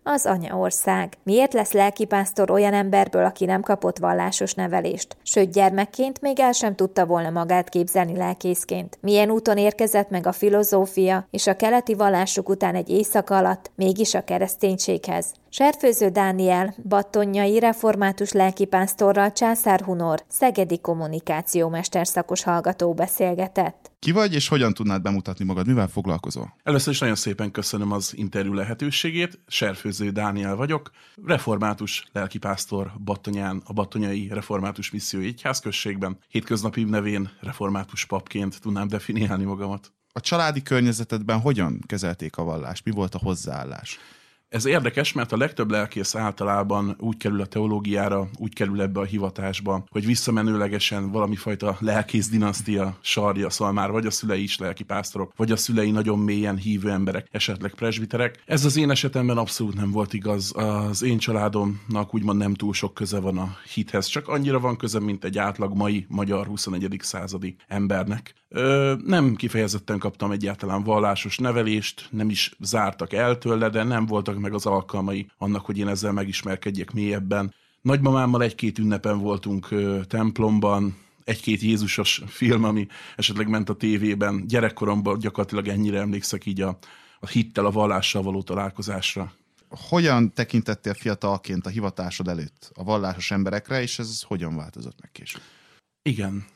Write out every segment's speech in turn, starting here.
az anyaország. Miért lesz lelkipásztor olyan emberből, aki nem kapott vallásos nevelést? Sőt, gyermekként még el sem tudta volna magát képzelni lelkészként. Milyen úton érkezett meg a filozófia és a keleti vallások után egy éjszaka alatt mégis a kereszténységhez? Serfőző Dániel battonyai református lelkipásztorral Császár Hunor, szegedi kommunikációmesterszakos hallgató beszélgetett. Ki vagy, és hogyan tudnád bemutatni magad? Mivel foglalkozol? Először is nagyon szépen köszönöm az interjú lehetőségét. Serfőző Dániel vagyok, református lelkipásztor Battonyán, a Battonyai Református Missziói Egyházközségben. Hétköznapi nevén református papként tudnám definiálni magamat. A családi környezetedben hogyan kezelték a vallást? Mi volt a hozzáállás? Ez érdekes, mert a legtöbb lelkész általában úgy kerül a teológiára, úgy kerül ebbe a hivatásba, hogy visszamenőlegesen valamifajta lelkész dinasztia sarja, szóval már vagy a szülei is lelkipásztorok, vagy a szülei nagyon mélyen hívő emberek, esetleg presbiterek. Ez az én esetemben abszolút nem volt igaz. Az én családomnak úgymond nem túl sok köze van a hithez, csak annyira van köze, mint egy átlag mai magyar 21. századi embernek. Nem kifejezetten kaptam egyáltalán vallásos nevelést, nem is zártak el tőle, de nem voltak meg az alkalmai annak, hogy én ezzel megismerkedjek mélyebben. Nagymamámmal egy-két ünnepen voltunk templomban, egy-két Jézusos film, ami esetleg ment a tévében. Gyerekkoromban gyakorlatilag ennyire emlékszek így a hittel, a vallással való találkozásra. Hogyan tekintettél fiatalként a hivatásod előtt a vallásos emberekre, és ez hogyan változott meg később? Igen.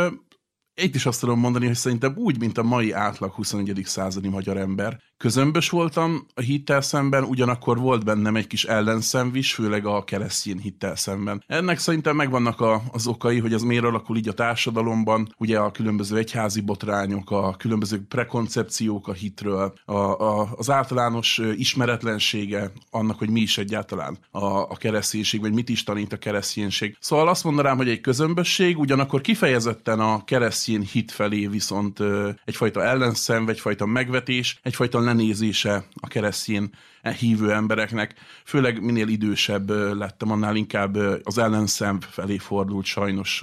Itt is azt tudom mondani, hogy szerintem úgy, mint a mai átlag 21. századi magyar ember. Közömbös voltam a hittel szemben, ugyanakkor volt bennem egy kis ellenszenv is, főleg a keresztény hittel szemben. Ennek szerintem megvannak az okai, hogy ez miért alakul így a társadalomban, ugye a különböző egyházi botrányok, a különböző prekoncepciók a hitről, az általános ismeretlensége annak, hogy mi is egyáltalán a kereszténység, vagy mit is tanít a kereszténység. Szóval azt mondanám, hogy egy közömbösség, ugyanakkor kifejezetten a keresztény hit felé viszont egyfajta ellenszenv, egyfajta megvetés, egyfajta lenézése a keresztény hívő embereknek. Főleg minél idősebb lettem, annál inkább az ellenszenv felé fordult sajnos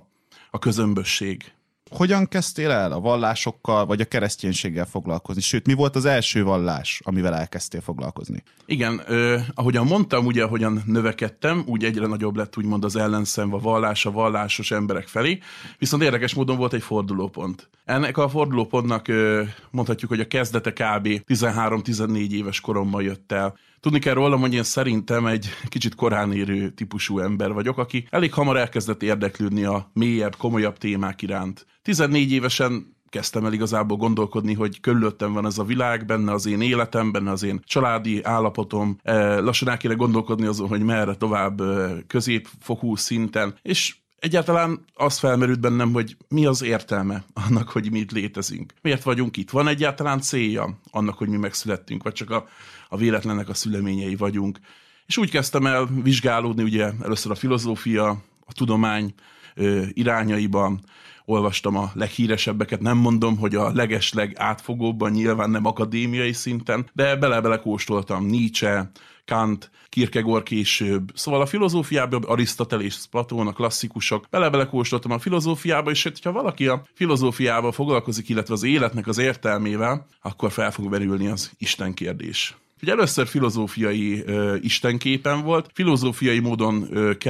a közömbösség. Hogyan kezdtél el a vallásokkal, vagy a kereszténységgel foglalkozni? Sőt, mi volt az első vallás, amivel elkezdtél foglalkozni? Igen, ahogyan mondtam, ugye, ahogyan növekedtem, úgy egyre nagyobb lett úgymond az ellenszenv, a vallásos emberek felé, viszont érdekes módon volt egy fordulópont. Ennek a fordulópontnak mondhatjuk, hogy a kezdete kb. 13-14 éves koromban jött el. Tudni kell rólam, hogy én szerintem egy kicsit korán érő típusú ember vagyok, aki elég hamar elkezdett érdeklődni a mélyebb, komolyabb témák iránt. 14 évesen kezdtem el igazából gondolkodni, hogy körülöttem van ez a világ, benne az én életem, benne az én családi állapotom. Lassan el kéne gondolkodni azon, hogy merre tovább középfokú szinten, és egyáltalán az felmerült bennem, hogy mi az értelme annak, hogy mi itt létezünk. Miért vagyunk itt? Van egyáltalán célja annak, hogy mi megszülettünk, vagy csak a véletlennek a szüleményei vagyunk. És úgy kezdtem el vizsgálódni, ugye először a filozófia, a tudomány irányaiban, olvastam a leghíresebbeket, nem mondom, hogy a legesleg átfogóbban, nyilván nem akadémiai szinten, de bele-bele kóstoltam Nietzsche, Kant, Kierkegaard később. Szóval a filozófiában Arisztotelész, Platón, a klasszikusok, bele-bele kóstoltam a filozófiába, és ha valaki a filozófiával foglalkozik, illetve az életnek az értelmével, akkor fel fog merülni az Isten kérdés. Ugye először filozófiai istenképen volt, filozófiai módon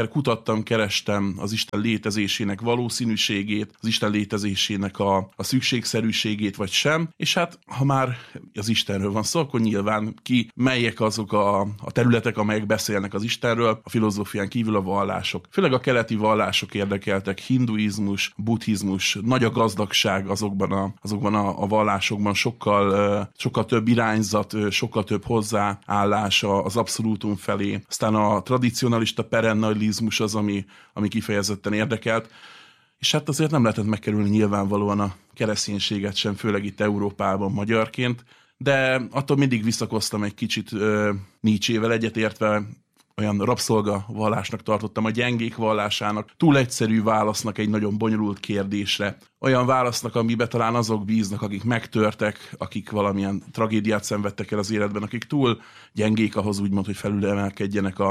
kerestem az Isten létezésének valószínűségét, az Isten létezésének a szükségszerűségét vagy sem, és hát ha már az Istenről van szó, akkor nyilván melyek azok a területek, amelyek beszélnek az Istenről, a filozófián kívül a vallások. Főleg a keleti vallások érdekeltek, hinduizmus, buddhizmus, nagy a gazdagság azokban a vallásokban, sokkal több irányzat, sokkal több hozzáállás az abszolútum felé. Aztán a tradicionalista perennalizmus az, ami kifejezetten érdekelt. És hát azért nem lehetett megkerülni nyilvánvalóan a kereszténységet sem, főleg itt Európában magyarként, de attól mindig visszakoztam egy kicsit Nietzsével egyetértve, olyan rabszolga vallásnak tartottam, a gyengék vallásának, túl egyszerű válasznak egy nagyon bonyolult kérdésre. Olyan válasznak, amiben talán azok bíznak, akik megtörtek, akik valamilyen tragédiát szenvedtek el az életben, akik túl gyengék ahhoz úgymond, hogy felülemelkedjenek a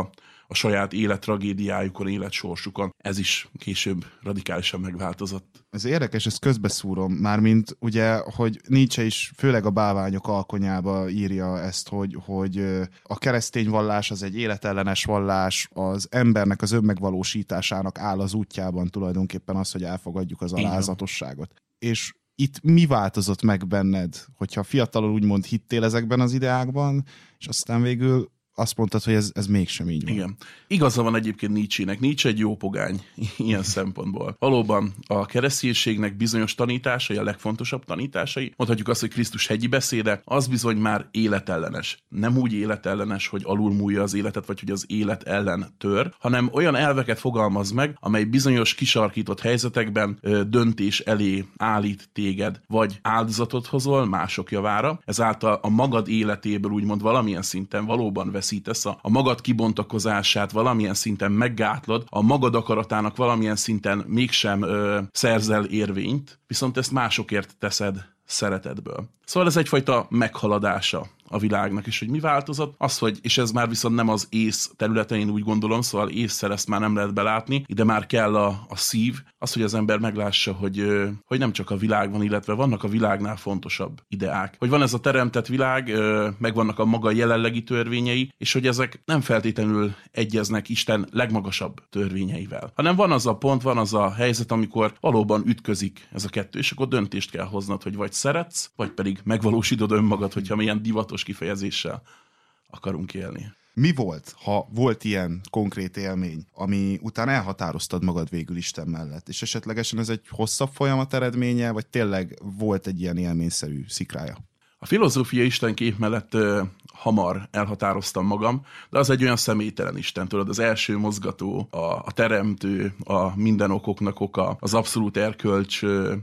a saját élettragédiájukon, életsorsukon. Ez is később radikálisan megváltozott. Ez érdekes, ezt közbeszúrom, mármint ugye, hogy Nietzsche is főleg a Bálványok alkonyába írja ezt, hogy a keresztény vallás az egy életellenes vallás, az embernek az önmegvalósításának áll az útjában tulajdonképpen az, hogy elfogadjuk az alázatosságot. És itt mi változott meg benned, hogyha fiatalon úgymond hittél ezekben az ideákban, és aztán végül azt mondtad, hogy ez mégsem így van. Igen. Igaza van egyébként Nietzsének. Nietzsche egy jó pogány ilyen szempontból. Valóban a kereszténységnek bizonyos tanításai, a legfontosabb tanításai, mondhatjuk azt, hogy Krisztus hegyi beszéde, az bizony már életellenes. Nem úgy életellenes, hogy alulmúlja az életet, vagy hogy az élet ellen tör, hanem olyan elveket fogalmaz meg, amely bizonyos kisarkított helyzetekben döntés elé állít téged, vagy áldozatot hozol mások javára, ezáltal a magad életéből úgymond valamilyen szinten valóban veszítesz, a magad kibontakozását valamilyen szinten meggátlod, a magad akaratának valamilyen szinten mégsem szerzel érvényt, viszont ezt másokért teszed szeretetből. Szóval ez egyfajta meghaladása a világnak, és hogy mi változott? Az, hogy, és ez már viszont nem az ész területein úgy gondolom, szóval ésszel ezt már nem lehet belátni, ide már kell a szív, az, hogy az ember meglássa, hogy nem csak a világ van, illetve vannak a világnál fontosabb ideák. Hogy van ez a teremtett világ, meg vannak a maga jelenlegi törvényei, és hogy ezek nem feltétlenül egyeznek Isten legmagasabb törvényeivel, hanem van az a pont, van az a helyzet, amikor valóban ütközik ez a kettő, és akkor döntést kell hoznod, hogy vagy szeretsz, vagy pedig megvalósítod önmagad, hogyha milyen divatos kifejezéssel akarunk élni. Mi volt, ha volt ilyen konkrét élmény, ami után elhatároztad magad végül Isten mellett, és esetlegesen ez egy hosszabb folyamat eredménye, vagy tényleg volt egy ilyen élményszerű szikrája? A filozófia istenkép mellett hamar elhatároztam magam, de az egy olyan személytelen Isten, tudod, az első mozgató, a teremtő, a minden okoknak oka, az abszolút erkölcs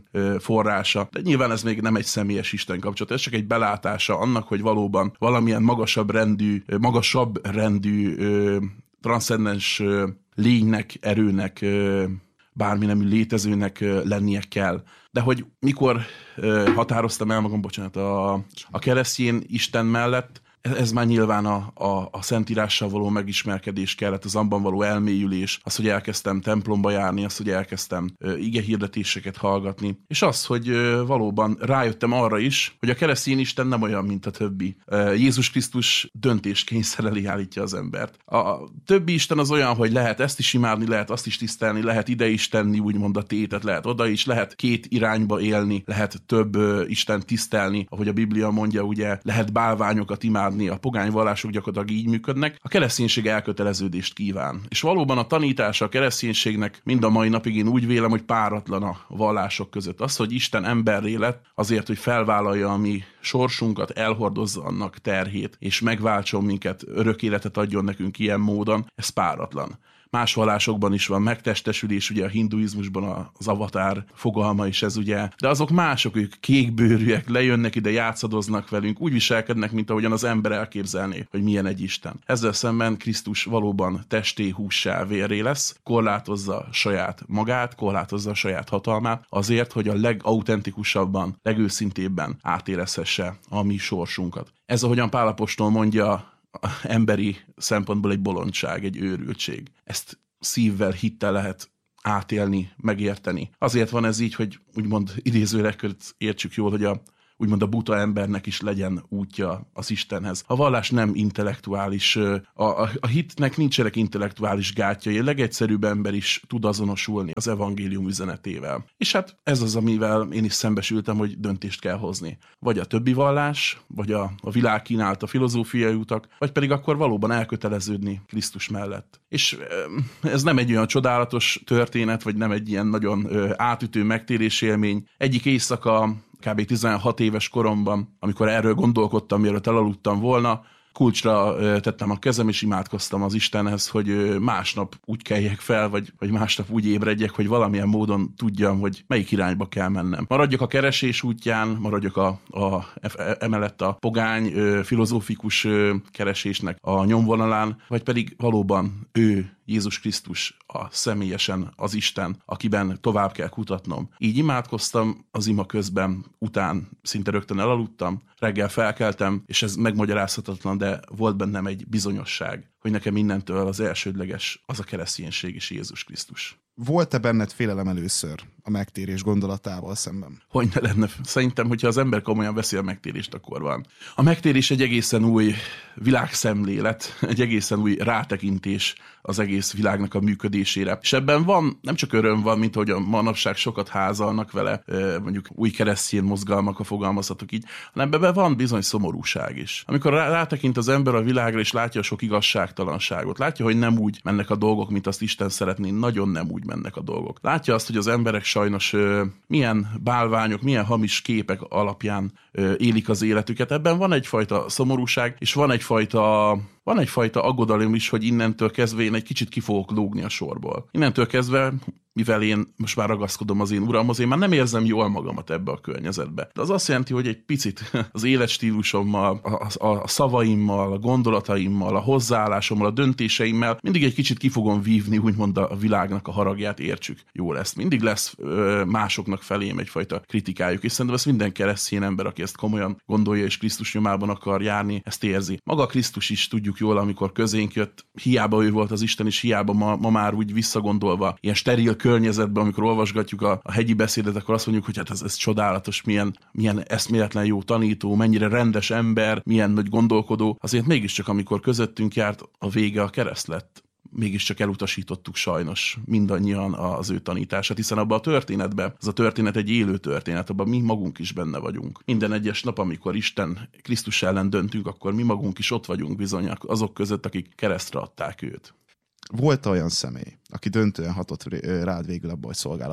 forrása, de nyilván ez még nem egy személyes Isten kapcsolat, ez csak egy belátása annak, hogy valóban valamilyen magasabb rendű transzcendens lénynek, erőnek, bármi nemű létezőnek lennie kell. De hogy mikor határoztam el magam, a keresztény Isten mellett, ez már nyilván a Szentírással való megismerkedés kellett, az abban való elmélyülés, az, hogy elkezdtem templomba járni, az, hogy elkezdtem igehirdetéseket hallgatni, és az, hogy valóban rájöttem arra is, hogy a keresztény Isten nem olyan, mint a többi. Jézus Krisztus döntéskényszer elé állítja az embert. A többi Isten az olyan, hogy lehet ezt is imádni, lehet azt is tisztelni, lehet ide is tenni, úgymond a tétet, lehet oda is, lehet két irányba élni, lehet több Isten tisztelni, ahogy a Biblia mondja, ugye lehet bálványokat imádni, a pogány vallások gyakorlatilag így működnek, a kereszténység elköteleződést kíván. És valóban a tanítása a kereszténységnek mind a mai napig én úgy vélem, hogy páratlan a vallások között. Az, hogy Isten emberré lett azért, hogy felvállalja a mi sorsunkat, elhordozza annak terhét, és megváltson minket, örök életet adjon nekünk ilyen módon, ez páratlan. Más vallásokban is van megtestesülés, ugye a hinduizmusban az avatár fogalma is ez ugye, de azok mások, ők kékbőrűek, lejönnek ide, játszadoznak velünk, úgy viselkednek, mint ahogyan az ember elképzelné, hogy milyen egy Isten. Ezzel szemben Krisztus valóban testé, hússá, vérré lesz, korlátozza saját magát, korlátozza saját hatalmát, azért, hogy a legauthentikusabban, legőszintébben átérezhesse a mi sorsunkat. Ez, ahogyan Pál apostol mondja, emberi szempontból egy bolondság, egy őrültség. Ezt szívvel, hittel lehet átélni, megérteni. Azért van ez így, hogy úgymond idézőleg értsük jól, hogy úgymond a buta embernek is legyen útja az Istenhez. A vallás nem intellektuális, a hitnek nincsenek intellektuális gátjai, a legegyszerűbb ember is tud azonosulni az evangélium üzenetével. És hát ez az, amivel én is szembesültem, hogy döntést kell hozni. Vagy a többi vallás, vagy a világ kínálta filozófiai utak, vagy pedig akkor valóban elköteleződni Krisztus mellett. És ez nem egy olyan csodálatos történet, vagy nem egy ilyen nagyon átütő megtérésélmény. Egyik éjszaka, kb. 16 éves koromban, amikor erről gondolkodtam, mielőtt elaludtam volna, kulcsra tettem a kezem, és imádkoztam az Istenhez, hogy másnap úgy keljek fel, vagy másnap úgy ébredjek, hogy valamilyen módon tudjam, hogy melyik irányba kell mennem. Maradjak a keresés útján, maradjak emellett a pogány, filozófikus keresésnek a nyomvonalán, vagy pedig valóban ő Jézus Krisztus személyesen az Isten, akiben tovább kell kutatnom. Így imádkoztam az ima közben, után szinte rögtön elaludtam, reggel felkeltem, és ez megmagyarázhatatlan, de volt bennem egy bizonyosság, hogy nekem innentől az elsődleges az a kereszténység és Jézus Krisztus. Volt-e benned félelem először a megtérés gondolatával szemben? Hogy ne lenne. Szerintem, hogyha az ember komolyan veszi a megtérést, akkor van. A megtérés egy egészen új világszemlélet, egy egészen új rátekintés az egész világnak a működésére. És ebben van, nem csak öröm van, mint hogy a manapság sokat házalnak vele, mondjuk új keresztény mozgalmak, ha fogalmazhatok így, hanem ebben van bizony szomorúság is. Amikor rátekint az ember a világra, és látja a sok igazságtalanságot, látja, hogy nem úgy mennek a dolgok, mint azt Isten szeretné, nagyon nem úgy mennek a dolgok. Látja azt, hogy az emberek sajnos milyen bálványok, milyen hamis képek alapján élik az életüket. Ebben van egyfajta szomorúság, és van egyfajta aggodalom is, hogy innentől kezdve én egy kicsit ki fogok lógni a sorból. Innentől kezdve, mivel én most már ragaszkodom az én uramhoz, én már nem érzem jól magamat ebbe a környezetbe. De az azt jelenti, hogy egy picit az életstílusommal, a szavaimmal, a gondolataimmal, a hozzáállásommal, a döntéseimmel mindig egy kicsit ki fogom vívni, úgymond a világnak a haragját, értsük. Jó lesz. Mindig lesz másoknak felém egyfajta kritikájuk, és szerintem ezt minden keresztény ember, aki ezt komolyan gondolja és Krisztus nyomában akar járni, ezt érzi. Maga Krisztus is tudjuk jól, amikor közénk jött, hiába ő volt az Isten, és hiába ma már úgy visszagondolva, ilyen steril környezetben, amikor olvasgatjuk a hegyi beszédet, akkor azt mondjuk, hogy hát ez csodálatos, milyen eszméletlen jó tanító, mennyire rendes ember, milyen nagy gondolkodó. Azért mégiscsak, amikor közöttünk járt, a vége a kereszt lett. Mégiscsak elutasítottuk sajnos mindannyian az ő tanítását, hiszen abban a történetben, ez a történet egy élő történet, abban mi magunk is benne vagyunk. Minden egyes nap, amikor Isten Krisztus ellen döntünk, akkor mi magunk is ott vagyunk bizony azok között, akik keresztre adták őt. Volt olyan személy, aki döntően hatott rád végül abba,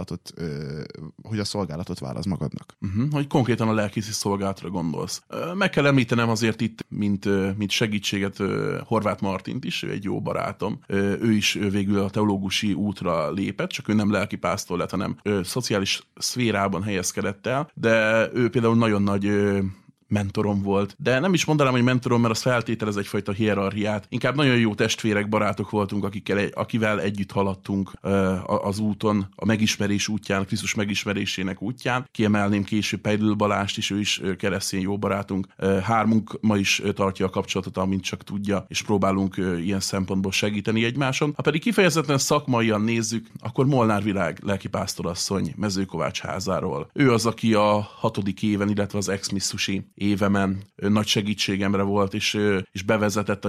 hogy a szolgálatot válasz magadnak? Hogy konkrétan a lelkészi szolgálatra gondolsz. Meg kell említenem azért itt, mint segítséget Horváth Martint is, ő egy jó barátom. Ő is végül a teológusi útra lépett, csak ő nem lelkipásztor lett, hanem szociális szférában helyezkedett el, de ő például nagyon nagy mentorom volt. De nem is mondanám, hogy mentorom, mert az feltételez egyfajta hierarchiát. Inkább nagyon jó testvérek, barátok voltunk, akivel együtt haladtunk az úton, a megismerés útján, a Krisztus megismerésének útján. Kiemelném később Peidl Balást is, ő is keresztény jó barátunk. Hármunk ma is tartja a kapcsolatot, amint csak tudja, és próbálunk ilyen szempontból segíteni egymáson. Ha pedig kifejezetten szakmaian nézzük, akkor Molnár Virág lelkipásztorasszony Mezőkovács házáról. Ő az, aki a 6. éven, illetve az ex-misszusi évemen nagy segítségemre volt, és bevezetett a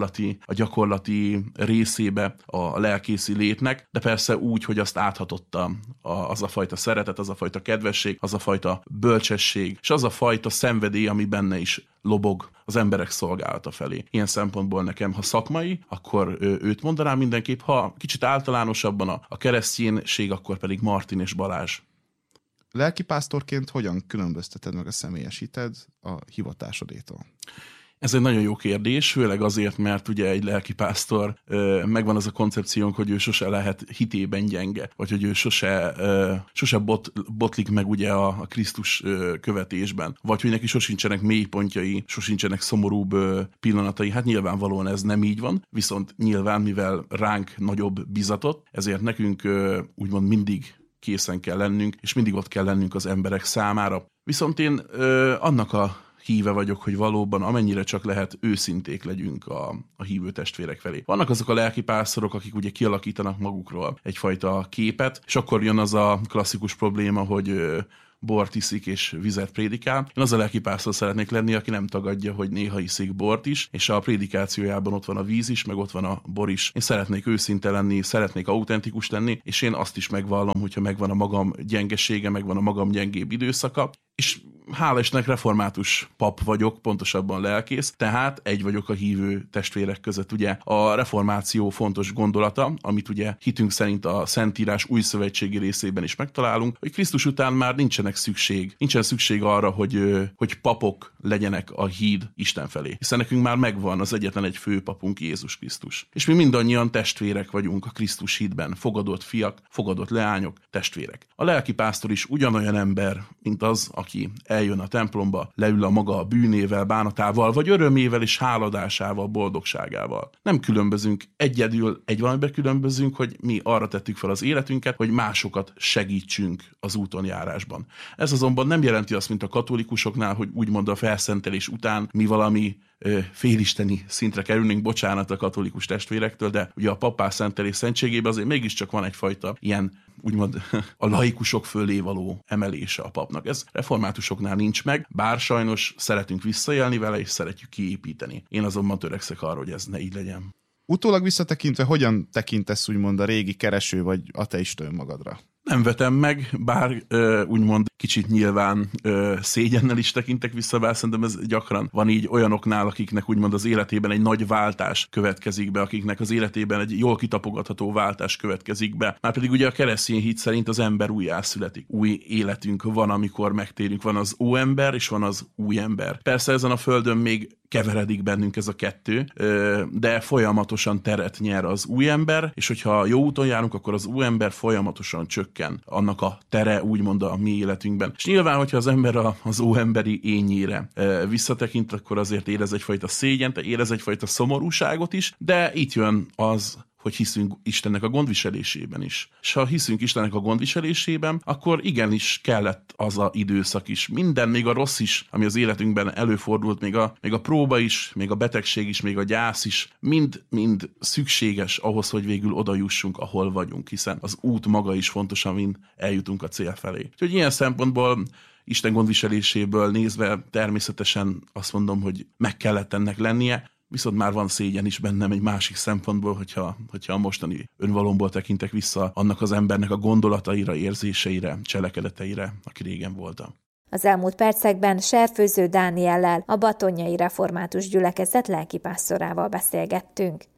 gyakorlati részébe a lelkészi létnek, de persze úgy, hogy azt áthatotta az a fajta szeretet, az a fajta kedvesség, az a fajta bölcsesség, és az a fajta szenvedély, ami benne is lobog az emberek szolgálata felé. Ilyen szempontból nekem, ha szakmai, akkor őt mondanám mindenképp, ha kicsit általánosabban a kereszténység, akkor pedig Martin és Balázs. Lelkipásztorként hogyan különbözteted meg a személyes hited a hivatásodétól? Ez egy nagyon jó kérdés, főleg azért, mert ugye egy lelkipásztor, megvan az a koncepciónk, hogy ő sose lehet hitében gyenge, vagy hogy ő sose botlik meg ugye a Krisztus követésben, vagy hogy neki sosincsenek mélypontjai, sosincsenek szomorúbb pillanatai. Hát nyilvánvalóan ez nem így van, viszont nyilván, mivel ránk nagyobb bizatott, ezért nekünk úgymond mindig készen kell lennünk, és mindig ott kell lennünk az emberek számára. Viszont én annak a híve vagyok, hogy valóban amennyire csak lehet őszinték legyünk a hívő testvérek felé. Vannak azok a lelkipásztorok, akik ugye kialakítanak magukról egyfajta képet, és akkor jön az a klasszikus probléma, hogy bort iszik és vizet prédikál. Én az a lelkipásztor szeretnék lenni, aki nem tagadja, hogy néha iszik bort is, és a prédikációjában ott van a víz is, meg ott van a bor is. Én szeretnék őszinte lenni, szeretnék autentikus lenni, és én azt is megvallom, hogyha megvan a magam gyengesége, megvan a magam gyengébb időszaka, és hála Istennek református pap vagyok, pontosabban lelkész, tehát egy vagyok a hívő testvérek között. Ugye a reformáció fontos gondolata, amit ugye hitünk szerint a Szentírás új szövetségi részében is megtalálunk, hogy Krisztus után már nincsen szükség arra, hogy papok legyenek a híd Isten felé. Hiszen nekünk már megvan az egyetlen egy főpapunk, Jézus Krisztus. És mi mindannyian testvérek vagyunk a Krisztus hídben, fogadott fiak, fogadott leányok, testvérek. A lelkipásztor is ugyanolyan ember, mint az, aki eljön a templomba, leül a maga bűnével, bánatával, vagy örömével és háladásával, boldogságával. Nem különbözünk, egyedül egy valamiben különbözünk, hogy mi arra tettük fel az életünket, hogy másokat segítsünk az úton járásban. Ez azonban nem jelenti azt, mint a katolikusoknál, hogy úgymond a felszentelés után mi valami félisteni szintre kerülnénk, bocsánat a katolikus testvérektől, de ugye a papás szentelés szentségében azért mégiscsak van egyfajta ilyen, úgymond a laikusok fölé való emelése a papnak. Ez reformátusoknál nincs meg, bár sajnos szeretünk visszaélni vele, és szeretjük kiépíteni. Én azonban törekszek arra, hogy ez ne így legyen. Utólag visszatekintve, hogyan tekintesz úgymond a régi kereső vagy ateista önmagadra? Nem vetem meg, bár úgymond kicsit nyilván szégyennel is tekintek vissza, bár szerintem ez gyakran van így olyanoknál, akiknek úgymond az életében egy nagy váltás következik be, akiknek az életében egy jól kitapogatható váltás következik be. Márpedig ugye a keresztény hit szerint az ember újjászületik. Új életünk van, amikor megtérünk. Van az óember, és van az új ember. Persze ezen a földön még keveredik bennünk ez a kettő, de folyamatosan teret nyer az új ember, és hogyha jó úton járunk, akkor az új ember folyamatosan csökken annak a tere, úgymond a mi életünkben. És nyilván, hogyha az ember az óemberi énjére visszatekint, akkor azért érez egyfajta szégyent, érez egyfajta szomorúságot is, de itt jön az, hogy hiszünk Istennek a gondviselésében is. És ha hiszünk Istennek a gondviselésében, akkor igenis kellett az az időszak is. Minden, még a rossz is, ami az életünkben előfordult, még a próba is, még a betegség is, még a gyász is, mind szükséges ahhoz, hogy végül oda jussunk, ahol vagyunk, hiszen az út maga is fontos, amin eljutunk a cél felé. Úgyhogy ilyen szempontból Isten gondviseléséből nézve természetesen azt mondom, hogy meg kellett ennek lennie, viszont már van szégyen is bennem egy másik szempontból, hogyha a mostani önvalomból tekintek vissza annak az embernek a gondolataira, érzéseire, cselekedeteire, aki régen voltam. Az elmúlt percekben Serfőző Dániellel, a Batonnyai Református Gyülekezet lelkipásztorával beszélgettünk.